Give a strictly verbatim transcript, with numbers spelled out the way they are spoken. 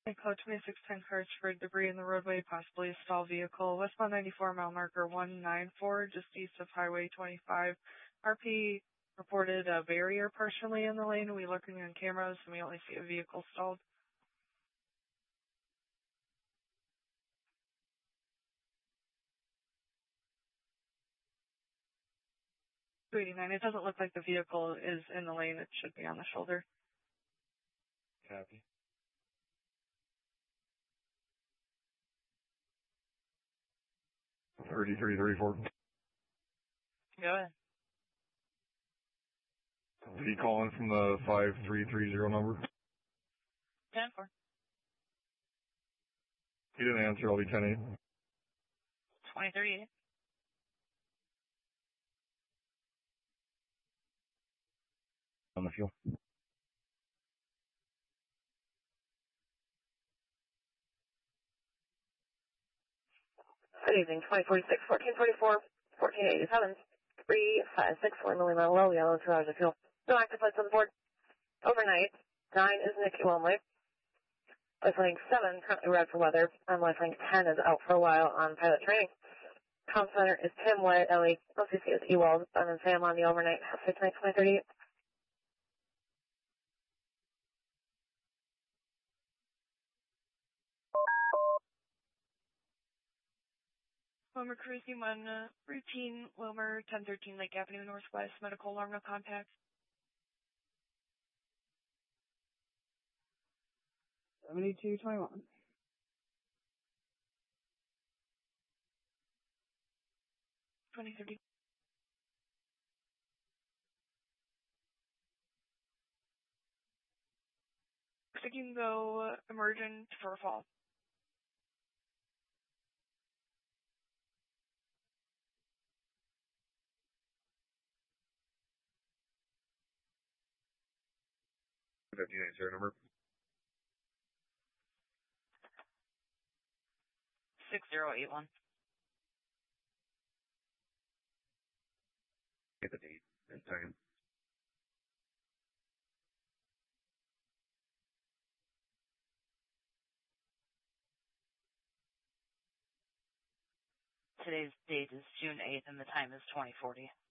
Code twenty-six ten cars for debris in the roadway, possibly a stall vehicle. Westbound ninety-four, mile marker one nine four, just east of Highway twenty-five. R P reported a barrier partially in the lane. We looking on cameras and we only see a vehicle stalled. two eighty-nine, it doesn't look like the vehicle is in the lane. It should be on the shoulder. Copy. thirty-three thirty-four. Go ahead. Is he calling from the five three three zero number? ten four. He didn't answer. I'll be ten eight. twenty thirty-eight. On the fuel. Good evening, twenty forty-six, fourteen forty-four, fourteen eighty-seven, three five six, four millimeter low, yellow, two hours of fuel. No active lights on the board. Overnight, nine is Nikki Wormley. Lifelink seven, currently red for weather, and Lifelink ten is out for a while on pilot training. Comm center is Tim White, Ellie, L C C is Ewald, Ben and Sam on the overnight, half six night, twenty thirty-eight. Wilmer cruising on uh, routine, Wilmer ten thirteen Lake Avenue Northwest, medical alarm, no contact. seventy-two twenty-one. twenty thirty. Looks like you can go uh, emergent for a fall. fifty-nine, zero number. six zero eight one. Get the date and time. Today's date is June eighth and the time is twenty forty.